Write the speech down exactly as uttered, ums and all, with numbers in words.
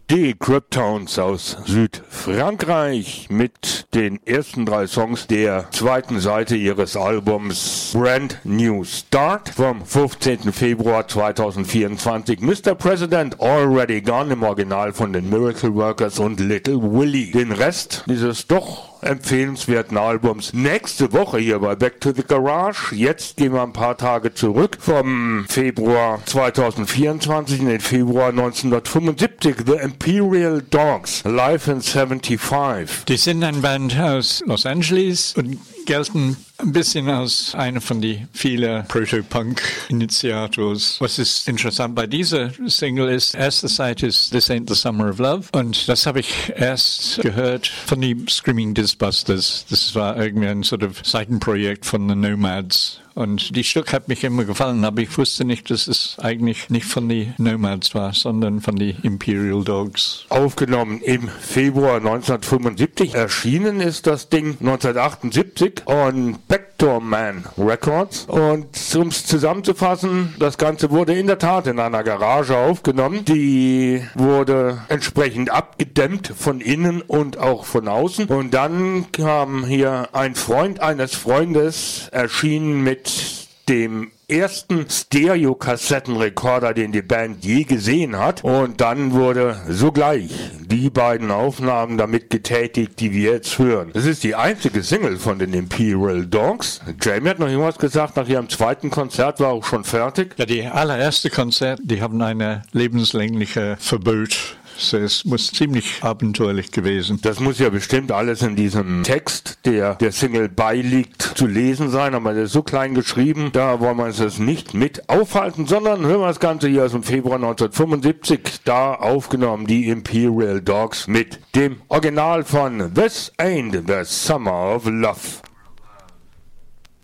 Die Cryptones aus Südfrankreich mit den ersten drei Songs der zweiten Seite ihres Albums Brand New Start vom fünfzehnten Februar zweitausendvierundzwanzig. Mister President Already Gone im Original von den Miracle Workers und Little Willie. Den Rest dieses doch empfehlenswerten Albums nächste Woche hier bei Back to the Garage. Jetzt gehen wir ein paar Tage zurück vom Februar zweitausendvierundzwanzig in den Februar neunzehnhundertfünfundsiebzig. The Imperial Dogs, live in seventy-five. Die sind eine Band aus Los Angeles und gelten ein bisschen als einer von den vielen Proto-Punk-Initiators. Was ist interessant bei dieser Single ist, erste Seite ist This Ain't the Summer of Love und das habe ich erst gehört von den Screaming Disbusters. Das war irgendwie ein sort of Seitenprojekt von den Nomads. Und die Stück hat mich immer gefallen, aber ich wusste nicht, dass es eigentlich nicht von den Nomads war, sondern von den Imperial Dogs. Aufgenommen im Februar neunzehnhundertfünfundsiebzig. Erschienen ist das Ding neunzehnhundertachtundsiebzig on Backdoor Man Records. Und um es zusammenzufassen, das Ganze wurde in der Tat in einer Garage aufgenommen. Die wurde entsprechend abgedämmt von innen und auch von außen. Und dann kam hier ein Freund eines Freundes, erschienen mit dem ersten Stereo-Kassettenrekorder, den die Band je gesehen hat. Und dann wurde sogleich die beiden Aufnahmen damit getätigt, die wir jetzt hören. Das ist die einzige Single von den Imperial Dogs. Jamie hat noch irgendwas gesagt, nach ihrem zweiten Konzert war auch schon fertig. Ja, die allererste Konzert, die haben eine lebenslängliche Verbot. Es muss ziemlich abenteuerlich gewesen. Das muss ja bestimmt alles in diesem Text, der der Single beiliegt, zu lesen sein, aber der ist so klein geschrieben, da wollen wir uns das nicht mit aufhalten, sondern hören wir das Ganze hier aus dem Februar neunzehnhundertfünfundsiebzig, da aufgenommen die Imperial Dogs mit dem Original von This Ain't the Summer of Love.